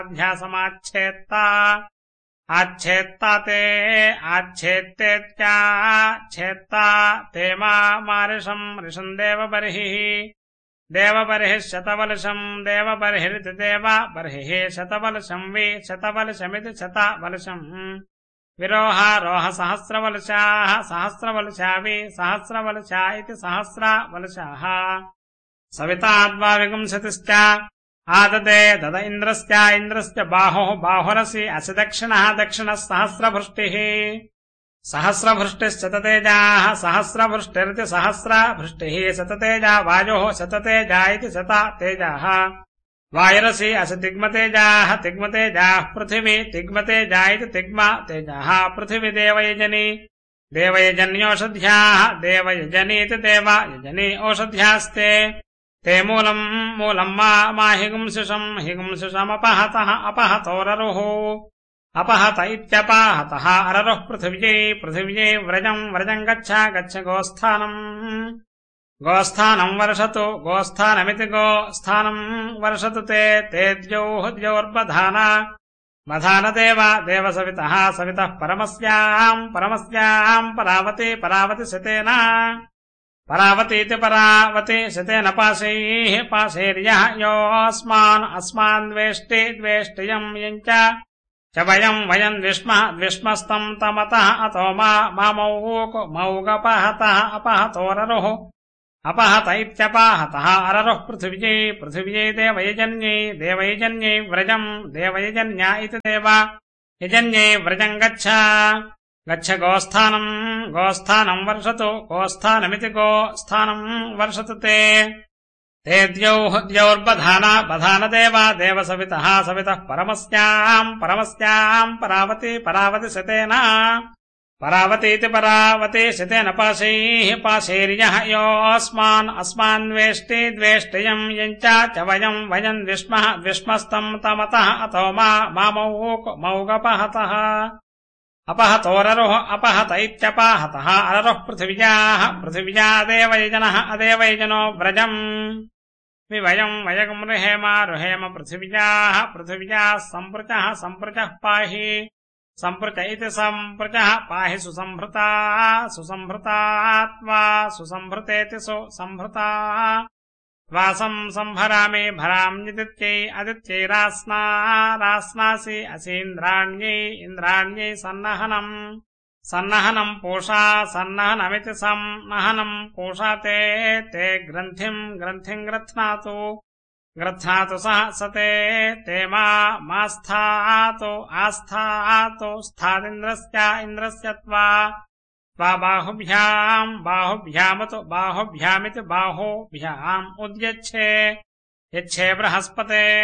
ध्यासमाच्छेत्ता आच्छेत्ता ते आच्छेत्तेत्याच्छेत्ता ते मारिषम् ऋषम् देवबर्हिः देवबर्हिः शतवलशम् देवबर्हिरिति देवबर्हिः शतवलशम् वि शतवलशमिति शतवलशम् विरोहारोह सहस्रवलशाः सहस्रवलशा वि सहस्रवलशा इति सहस्रवलशाः सविताद्वा विगुंसतिश्च आददे दद इन्द्रस्य बाहुः बाहुरसि असि दक्षिणः दक्षिणः सहस्रभृष्टिः सहस्रभृष्टिश्शततेजाः सहस्रभृष्टिरिति सहस्रभृष्टिः शततेजा वायुः शततेजा इति शततेजाः वायुरसि असि तिग्मतेजाः तिग्मतेजाः पृथिवी तिग्मतेजा इति तिग्मतेजाः पृथिवी देवयजनी देवयजन्योषध्याः देवयजनीति देवयजनी औषध्यास्ते ते मूलम् हिगुंसिषमपहतः अपहतोररुः अपहत इत्यपाहतः अररुः पृथिव्यै व्रजम् गच्छ गोस्थानम् वर्षतु गोस्थानमिति गोस्थानम् वर्षतु ते द्यौर्बधाना देवसवितः सवितः परमस्याम् परावति शतेन परावतीति परावति शतेन पाशैर्यः योऽस्मान् यञ्च च वयम् द्विष्मस्तम् तमतः अतो मौगपहतः अपहतोररुः अपहत इत्यपाहतः अररुः पृथिव्यै देवयजन्यै व्रजम् देवयजन्या इति देवयजन्यै व्रजम् गच्छ गोस्थानम् वर्षतु गोस्थानमिति गोस्थानम् वर्षतु ते द्यौर्बधाना देवसवितः सवितः परमस्याम् परावति शतेन परावतीति परावति शतेन पाशैर्यः योऽस्मान् द्वेष्टियम् यञ्च च वयम् द्विष्मस्तम् तमतः अतो मौगपहतः अपहतोररुः अपहत इत्यपाहतः अररुः पृथिव्या देवयजनः अदेवयजनो व्रजम् वयम् रुहेम पृथिव्याः सम्पृचः पाहि सम्पृच इति सम्पृचः पाहि सुसम्भृता त्वा सुसम्भृतेति सुसम्भृता संभरामि भराम्यदित्यै अदित्यै रास्नासि असीन्द्राण्यै सन्नहनम् पूषा सन्नहनमिति सन्नहनम् पूषा ते ग्रन्थिम् गृह्णातु सते आस्थातु स्थादिन्द्रस्य त्वा बाहुभ्यामिति बाहुभ्याम् उद्यच्छे यच्छे बृहस्पते